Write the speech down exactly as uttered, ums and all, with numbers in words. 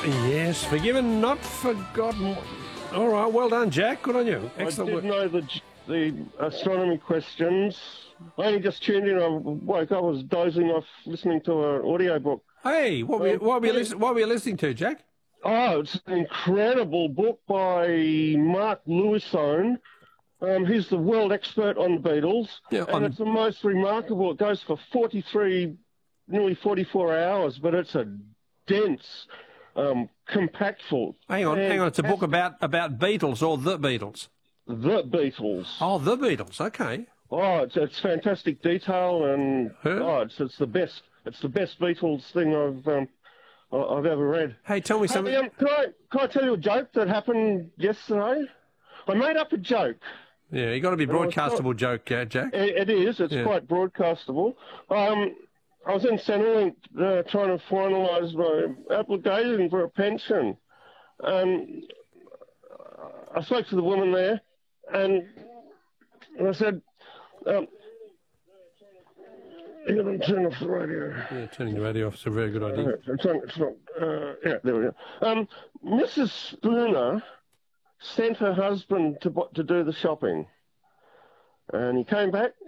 Yes, forgiven, not forgotten. All right, well done, Jack. Good on you. Excellent I work. did know the, the astronomy questions. I only just tuned in. I woke up, I was dozing off listening to an audio book. Hey, what were you, Um, what were you, hey. listen, what were you listening to, Jack? Oh, it's an incredible book by Mark Lewisohn. Um, he's the world expert on the Beatles, Yeah, and on- it's the most remarkable. It goes for forty-three, nearly forty-four hours, but it's a dense, um, compactful. Hang on, hang on. It's a book fantastic- about, about Beatles or the Beatles. The Beatles. Oh, the Beatles. Okay. Oh, it's, it's fantastic detail, and Huh? oh, it's it's the best. It's the best Beatles thing I've um, I- I've ever read. Hey, tell me Hey, something. um, can I can I tell you a joke that happened yesterday? I made up a joke. Yeah, you got to be Well, it's not- broadcastable, joke, uh, Jack. It, it is. It's Yeah. quite broadcastable. Um, I was in Centrelink uh, trying to finalise my application for a pension, and I spoke to the woman there, and, and I said, um, "You're going to turn off the radio." Yeah, turning the radio off is a very good idea. Uh, it's on, it's on, uh, yeah, there we go. Um, Missus Spooner sent her husband to bu- to do the shopping, and he came back